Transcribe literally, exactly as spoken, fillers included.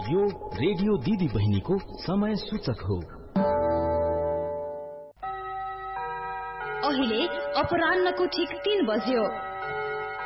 यो रेडियो दिदी बहिनीको समय सूचक हो। अहिले अपराह्नको ठिक तीन बज्यो।